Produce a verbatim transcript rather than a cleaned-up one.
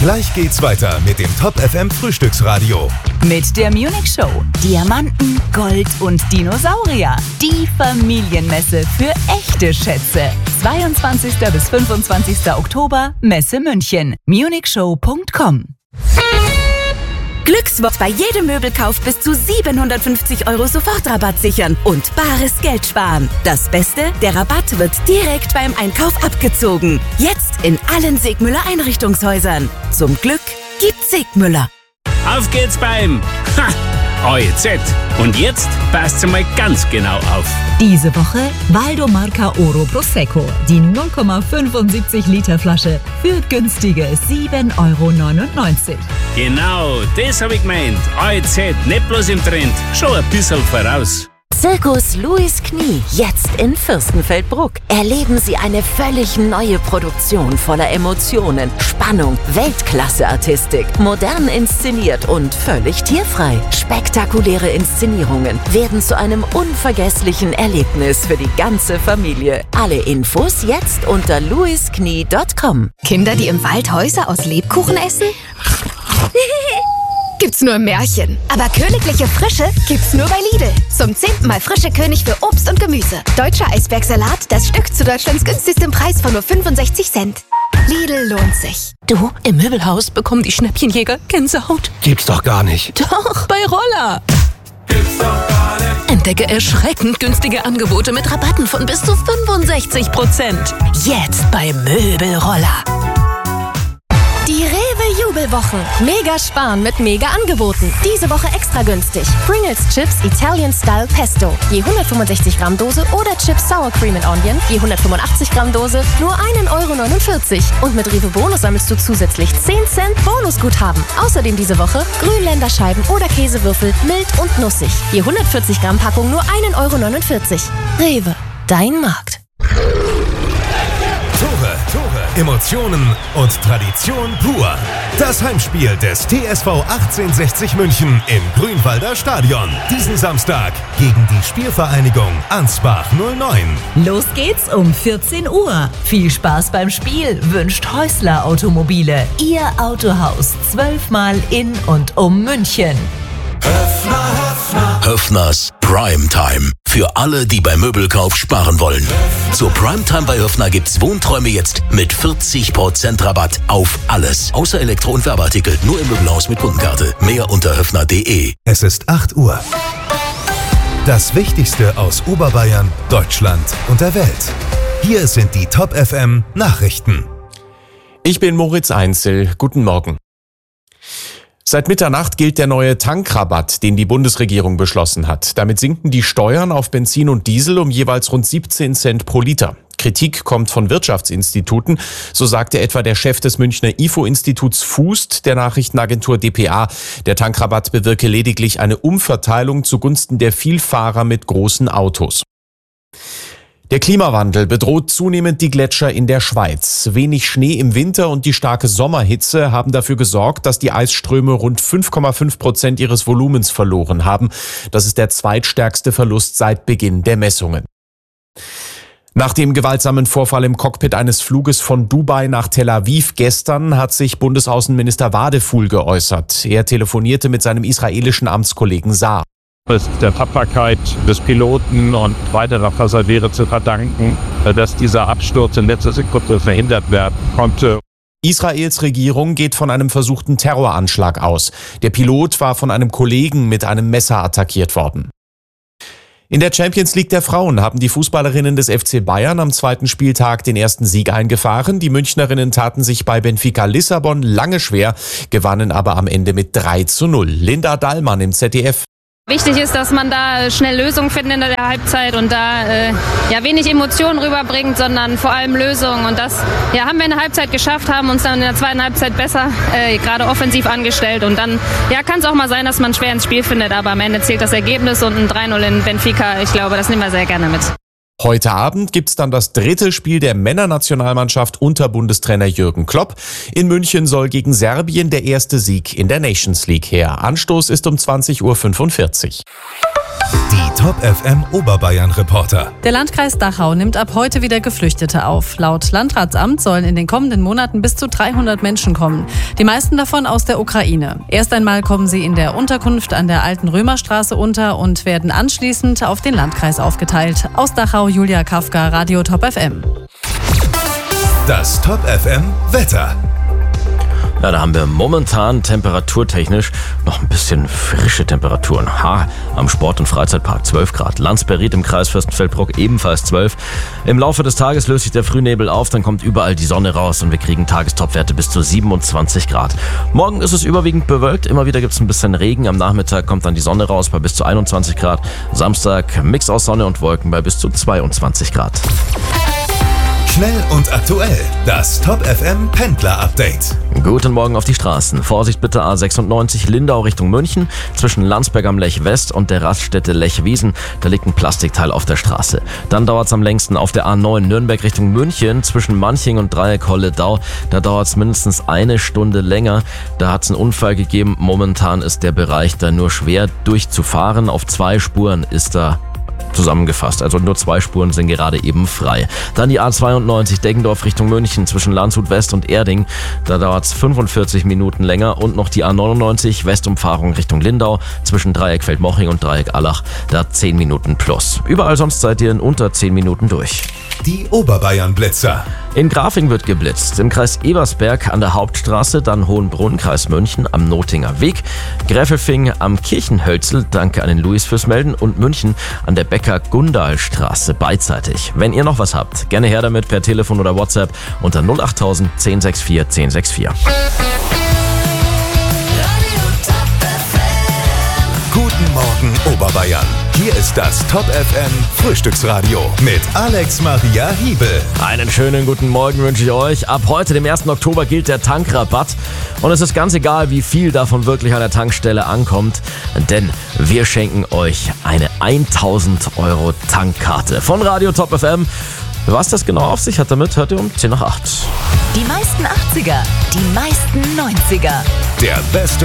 Gleich geht's weiter mit dem Top F M Frühstücksradio. Mit der Munich Show. Diamanten, Gold und Dinosaurier. Die Familienmesse für echte Schätze. zweiundzwanzigster bis fünfundzwanzigster Oktober, Messe München. munich show punkt com. Glückswoche. Bei jedem Möbelkauf bis zu siebenhundertfünfzig Euro Sofortrabatt sichern und bares Geld sparen. Das Beste, der Rabatt wird direkt beim Einkauf abgezogen. Jetzt in allen Segmüller Einrichtungshäusern. Zum Glück gibt's Segmüller. Auf geht's beim Ha! O E Z. Und jetzt passt mal ganz genau auf. Diese Woche Valdomarca Oro Prosecco. Die null Komma fünfundsiebzig Liter Flasche für günstige sieben Euro neunundneunzig. Genau, das hab ich gemeint. O E Z, nicht bloß im Trend, schon ein bisschen voraus. Zirkus Louis Knie, jetzt in Fürstenfeldbruck. Erleben Sie eine völlig neue Produktion voller Emotionen, Spannung, Weltklasse-Artistik, modern inszeniert und völlig tierfrei. Spektakuläre Inszenierungen werden zu einem unvergesslichen Erlebnis für die ganze Familie. Alle Infos jetzt unter louis knie punkt com. Kinder, die im Wald Häuser aus Lebkuchen essen? Gibt's nur im Märchen. Aber königliche Frische gibt's nur bei Lidl. Zum zehnten Mal frische König für Obst und Gemüse. Deutscher Eisbergsalat, das Stück zu Deutschlands günstigstem Preis von nur fünfundsechzig Cent. Lidl lohnt sich. Du, im Möbelhaus bekommen die Schnäppchenjäger Gänsehaut. Gibt's doch gar nicht. Doch, bei Roller. Gibt's doch gar nicht. Entdecke erschreckend günstige Angebote mit Rabatten von bis zu fünfundsechzig Prozent. Jetzt bei Möbelroller. Die Rewe-Jubelwochen. Mega sparen mit mega Angeboten. Diese Woche extra günstig. Pringles Chips Italian Style Pesto. Je hundertfünfundsechzig Gramm Dose oder Chips Sour Cream and Onion. Je hundertfünfundachtzig Gramm Dose. Nur ein Euro neunundvierzig. Und mit Rewe Bonus sammelst du zusätzlich zehn Cent Bonusguthaben. Außerdem diese Woche Grünländerscheiben oder Käsewürfel mild und nussig. Je hundertvierzig Gramm Packung nur ein Euro neunundvierzig. Rewe, dein Markt. Tore, Tore, Emotionen und Tradition pur. Das Heimspiel des T S V achtzehnhundertsechzig München im Grünwalder Stadion. Diesen Samstag gegen die Spielvereinigung Ansbach null neun. Los geht's um vierzehn Uhr. Viel Spaß beim Spiel wünscht Häusler Automobile. Ihr Autohaus zwölfmal in und um München. Höffner, Höffner. Höffners Primetime. Für alle, die beim Möbelkauf sparen wollen. Zur Primetime bei Höffner gibt's Wohnträume jetzt mit vierzig Prozent Rabatt auf alles. Außer Elektro- und Werbeartikel. Nur im Möbelhaus mit Kundenkarte. Mehr unter höffner punkt de. Es ist acht Uhr. Das Wichtigste aus Oberbayern, Deutschland und der Welt. Hier sind die Top F M Nachrichten. Ich bin Moritz Einzel. Guten Morgen. Seit Mitternacht gilt der neue Tankrabatt, den die Bundesregierung beschlossen hat. Damit sinken die Steuern auf Benzin und Diesel um jeweils rund siebzehn Cent pro Liter. Kritik kommt von Wirtschaftsinstituten, so sagte etwa der Chef des Münchner I F O-Instituts Fust der Nachrichtenagentur d p a. Der Tankrabatt bewirke lediglich eine Umverteilung zugunsten der Vielfahrer mit großen Autos. Der Klimawandel bedroht zunehmend die Gletscher in der Schweiz. Wenig Schnee im Winter und die starke Sommerhitze haben dafür gesorgt, dass die Eisströme rund fünf Komma fünf Prozent ihres Volumens verloren haben. Das ist der zweitstärkste Verlust seit Beginn der Messungen. Nach dem gewaltsamen Vorfall im Cockpit eines Fluges von Dubai nach Tel Aviv gestern hat sich Bundesaußenminister Wadefuhl geäußert. Er telefonierte mit seinem israelischen Amtskollegen Saar. Es ist der Tapferkeit des Piloten und weiterer Passagiere zu verdanken, dass dieser Absturz in letzter Sekunde verhindert werden konnte. Israels Regierung geht von einem versuchten Terroranschlag aus. Der Pilot war von einem Kollegen mit einem Messer attackiert worden. In der Champions League der Frauen haben die Fußballerinnen des F C Bayern am zweiten Spieltag den ersten Sieg eingefahren. Die Münchnerinnen taten sich bei Benfica Lissabon lange schwer, gewannen aber am Ende mit drei zu null. Linda Dallmann im Z D F. Wichtig ist, dass man da schnell Lösungen findet in der Halbzeit und da äh, ja wenig Emotionen rüberbringt, sondern vor allem Lösungen. Und das ja, haben wir in der Halbzeit geschafft, haben uns dann in der zweiten Halbzeit besser, äh, gerade offensiv angestellt. Und dann ja, kann es auch mal sein, dass man schwer ins Spiel findet, aber am Ende zählt das Ergebnis und ein drei null in Benfica. Ich glaube, das nehmen wir sehr gerne mit. Heute Abend gibt's dann das dritte Spiel der Männernationalmannschaft unter Bundestrainer Jürgen Klopp. In München soll gegen Serbien der erste Sieg in der Nations League her. Anstoß ist um zwanzig Uhr fünfundvierzig. Die Top F M Oberbayern Reporter. Der Landkreis Dachau nimmt ab heute wieder Geflüchtete auf. Laut Landratsamt sollen in den kommenden Monaten bis zu dreihundert Menschen kommen. Die meisten davon aus der Ukraine. Erst einmal kommen sie in der Unterkunft an der Alten Römerstraße unter und werden anschließend auf den Landkreis aufgeteilt. Aus Dachau, Julia Kafka, Radio Top F M. Das Top F M Wetter. Ja, da haben wir momentan temperaturtechnisch noch ein bisschen frische Temperaturen. Ha, am Sport- und Freizeitpark zwölf Grad. Landsberried im Kreis Fürstenfeldbruck ebenfalls zwölf. Im Laufe des Tages löst sich der Frühnebel auf, dann kommt überall die Sonne raus und wir kriegen Tagestopwerte bis zu siebenundzwanzig Grad. Morgen ist es überwiegend bewölkt, immer wieder gibt es ein bisschen Regen. Am Nachmittag kommt dann die Sonne raus bei bis zu einundzwanzig Grad. Samstag Mix aus Sonne und Wolken bei bis zu zweiundzwanzig Grad. Schnell und aktuell, das Top F M Pendler Update. Guten Morgen auf die Straßen. Vorsicht bitte A sechsundneunzig Lindau Richtung München. Zwischen Landsberg am Lech West und der Raststätte Lech-Wiesen. Da liegt ein Plastikteil auf der Straße. Dann dauert es am längsten auf der A neun Nürnberg Richtung München. Zwischen Manching und Dreieck Holledau. Da dauert es mindestens eine Stunde länger. Da hat es einen Unfall gegeben. Momentan ist der Bereich da nur schwer durchzufahren. Auf zwei Spuren ist da zusammengefasst. Also nur zwei Spuren sind gerade eben frei. Dann die A zweiundneunzig Deggendorf Richtung München zwischen Landshut West und Erding. Da dauert es fünfundvierzig Minuten länger. Und noch die A neunundneunzig Westumfahrung Richtung Lindau zwischen Dreieck Feldmoching und Dreieck Allach. Da zehn Minuten plus. Überall sonst seid ihr in unter zehn Minuten durch. Die Oberbayern Blitzer. In Grafing wird geblitzt. Im Kreis Ebersberg an der Hauptstraße, dann Hohenbrunn, Kreis München am Notinger Weg. Gräfelfing am Kirchenhölzel, danke an den Luis fürs Melden. Und München an der Becker-Gundal-Straße beidseitig. Wenn ihr noch was habt, gerne her damit per Telefon oder WhatsApp unter null achttausend zehn sechs vier zehn sechs vier. Guten Morgen Oberbayern. Hier ist das Top F M Frühstücksradio mit Alex Maria Hiebel. Einen schönen guten Morgen wünsche ich euch. Ab heute, dem ersten Oktober, gilt der Tankrabatt. Und es ist ganz egal, wie viel davon wirklich an der Tankstelle ankommt. Denn wir schenken euch eine tausend Euro Tankkarte von Radio Top F M. Was das genau auf sich hat damit, hört ihr um zehn nach acht. Die meisten achtziger, die meisten neunziger. Der beste